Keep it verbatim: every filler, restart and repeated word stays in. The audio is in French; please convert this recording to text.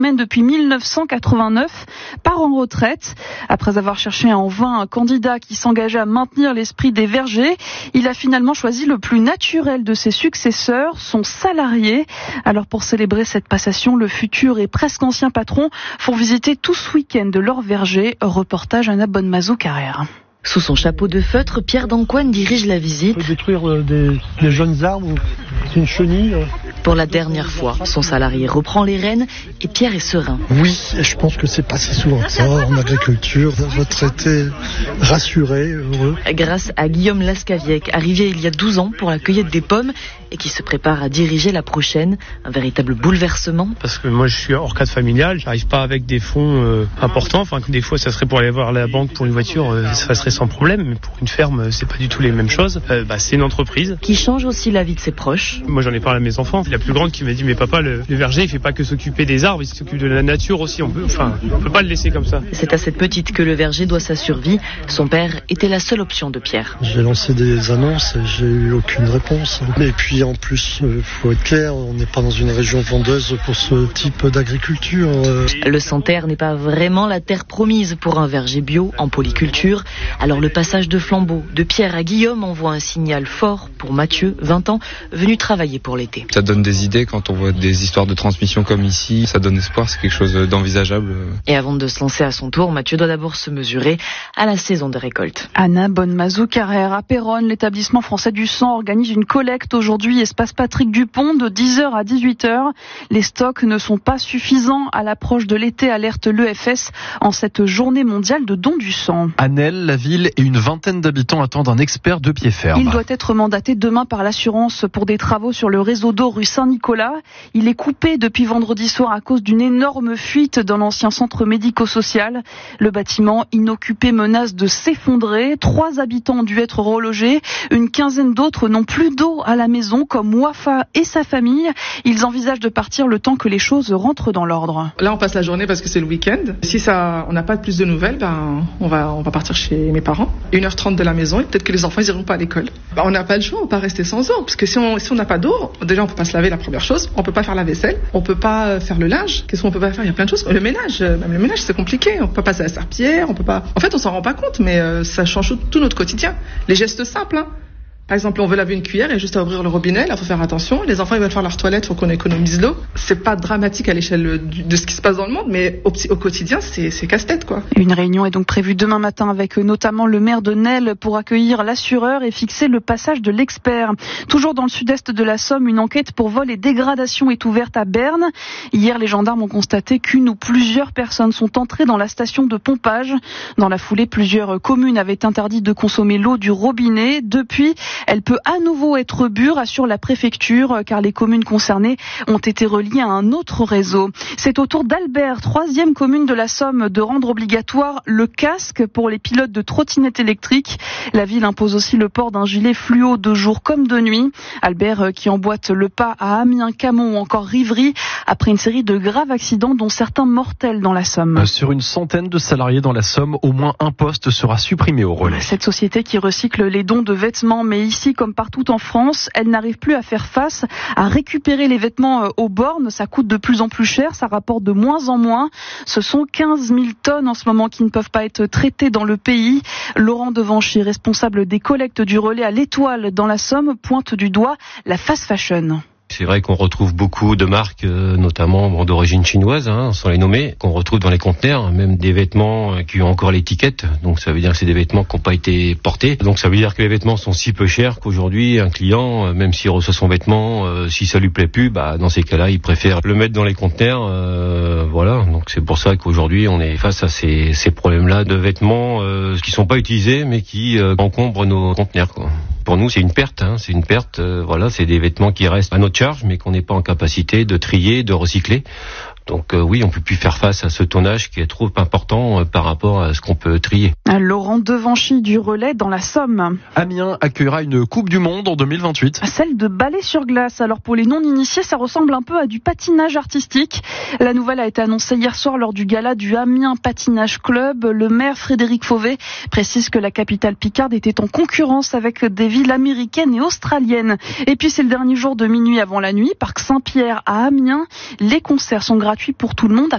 mène depuis mille neuf cent quatre-vingt-neuf, part en retraite. Après avoir cherché en vain un candidat qui s'engageait à maintenir l'esprit des vergers, il a finalement choisi le plus naturel de ses successeurs, son salarié. Alors pour célébrer cette passation, le futur et presque ancien patron font visiter tout ce week-end de leur verger. Reportage Anna Bonmazou-Carrère. Sous son chapeau de feutre, Pierre Dancoine dirige la visite. On peut détruire des, des jeunes arbres, c'est une chenille. Pour la dernière fois, son salarié reprend les rênes et Pierre est serein. Oui, je pense que c'est pas si souvent que ça en agriculture. Retraité, rassuré, heureux. Grâce à Guillaume Lascaviec, arrivé il y a douze ans pour la cueillette des pommes et qui se prépare à diriger la prochaine. Un véritable bouleversement. Parce que moi je suis hors cadre familial, j'arrive pas avec des fonds euh, importants. Enfin, des fois ça serait pour aller voir à la banque pour une voiture, euh, ça serait sans problème. Mais pour une ferme, c'est pas du tout les mêmes choses. Euh, bah, c'est une entreprise. Qui change aussi la vie de ses proches. Moi j'en ai parlé à mes enfants. La plus grande qui m'a dit mais papa, le, le verger il fait pas que s'occuper des arbres, il s'occupe de la nature aussi. On peut, enfin, on peut pas le laisser comme ça. C'est à cette petite que le verger doit sa survie. Son père était la seule option de Pierre. J'ai lancé des annonces et j'ai eu aucune réponse. Et puis en plus, il faut être clair, on n'est pas dans une région vendeuse pour ce type d'agriculture. Le Santerre n'est pas vraiment la terre promise pour un verger bio en polyculture. Alors le passage de flambeau de Pierre à Guillaume envoie un signal fort pour Mathieu, vingt ans, venu travailler pour l'été. Ça donne des idées quand on voit des histoires de transmission comme ici. Ça donne espoir, c'est quelque chose d'envisageable. Et avant de se lancer à son tour, Mathieu doit d'abord se mesurer à la saison de récolte. Anna Bonmazou-Carrère. À Péronne, l'établissement français du sang organise une collecte aujourd'hui, espace Patrick Dupont, de dix heures à dix-huit heures. Les stocks ne sont pas suffisants à l'approche de l'été, alerte l'E F S en cette journée mondiale de don du sang. À Nesle, la ville et une vingtaine d'habitants attendent un expert de pied ferme. Il doit être mandaté demain par l'assurance pour des travaux sur le réseau d'eau rue Saint-Nicolas. Il est coupé depuis vendredi soir à cause d'une énorme fuite dans l'ancien centre médico-social. Le bâtiment inoccupé menace de s'effondrer. Trois habitants ont dû être relogés. Une quinzaine d'autres n'ont plus d'eau à la maison, comme Wafa et sa famille. Ils envisagent de partir le temps que les choses rentrent dans l'ordre. Là, on passe la journée parce que c'est le week-end. Si ça, on n'a pas plus de nouvelles, ben, on va, on va partir chez mes parents. une heure trente de la maison et peut-être que les enfants, ils iront pas à l'école. Ben, on n'a pas le choix, on peut pas rester sans eau. Parce que si on, si on n'a pas d'eau, déjà, on peut pas se laver, la première chose. On peut pas faire la vaisselle. On peut pas faire le linge. Qu'est-ce qu'on peut pas faire? Il y a plein de choses. Le ménage, même le ménage, c'est compliqué. On peut pas passer à la serpillière, on peut pas. En fait, on s'en rend pas compte, mais euh, ça change tout notre quotidien. Les gestes simples, hein. Par exemple, on veut laver une cuillère, il y a juste à ouvrir le robinet, là, faut faire attention. Les enfants, ils veulent faire leur toilette, faut qu'on économise l'eau. C'est pas dramatique à l'échelle de ce qui se passe dans le monde, mais au, au quotidien, c'est, c'est casse-tête, quoi. Une réunion est donc prévue demain matin avec notamment le maire de Nesle pour accueillir l'assureur et fixer le passage de l'expert. Toujours dans le sud-est de la Somme, une enquête pour vol et dégradation est ouverte à Berne. Hier, les gendarmes ont constaté qu'une ou plusieurs personnes sont entrées dans la station de pompage. Dans la foulée, plusieurs communes avaient interdit de consommer l'eau du robinet. Depuis, elle peut à nouveau être bue, assure la préfecture, car les communes concernées ont été reliées à un autre réseau. C'est au tour d'Albert, troisième commune de la Somme, de rendre obligatoire le casque pour les pilotes de trottinettes électriques. La ville impose aussi le port d'un gilet fluo de jour comme de nuit. Albert qui emboîte le pas à Amiens, Camon ou encore Rivry après une série de graves accidents dont certains mortels dans la Somme. Sur une centaine de salariés dans la Somme, au moins un poste sera supprimé au relais. Cette société qui recycle les dons de vêtements, mais ici comme partout en France, elle n'arrive plus à faire face à récupérer les vêtements aux bornes. Ça coûte de plus en plus cher, ça rapporte de moins en moins. Ce sont quinze mille tonnes en ce moment qui ne peuvent pas être traitées dans le pays. Laurent Devanchy, responsable des collectes du relais à l'Étoile dans la Somme, pointe du doigt la fast fashion. C'est vrai qu'on retrouve beaucoup de marques, euh, notamment bon, d'origine chinoise, hein, sans les nommer, qu'on retrouve dans les conteneurs, même des vêtements euh, qui ont encore l'étiquette. Donc ça veut dire que c'est des vêtements qui n'ont pas été portés. Donc ça veut dire que les vêtements sont si peu chers qu'aujourd'hui, un client, euh, même s'il reçoit son vêtement, euh, si ça lui plaît plus, bah dans ces cas-là, il préfère le mettre dans les conteneurs. Euh, voilà. Donc c'est pour ça qu'aujourd'hui, on est face à ces, ces problèmes-là de vêtements euh, qui sont pas utilisés, mais qui euh, encombrent nos conteneurs, quoi. Pour nous, c'est une perte, hein, c'est une perte. Euh, voilà, c'est des vêtements qui restent à notre charge, mais qu'on n'est pas en capacité de trier, de recycler. Donc euh, oui, on peut plus faire face à ce tonnage qui est trop important euh, par rapport à ce qu'on peut trier. Laurent Devanchy du relais dans la Somme. Amiens accueillera une Coupe du Monde en deux mille vingt-huit. Celle de ballet sur glace. Alors pour les non-initiés, ça ressemble un peu à du patinage artistique. La nouvelle a été annoncée hier soir lors du gala du Amiens Patinage Club. Le maire Frédéric Fauvet précise que la capitale picarde était en concurrence avec des villes américaines et australiennes. Et puis c'est le dernier jour de Minuit avant la nuit, parc Saint-Pierre à Amiens. Les concerts sont gratuits pour tout le monde.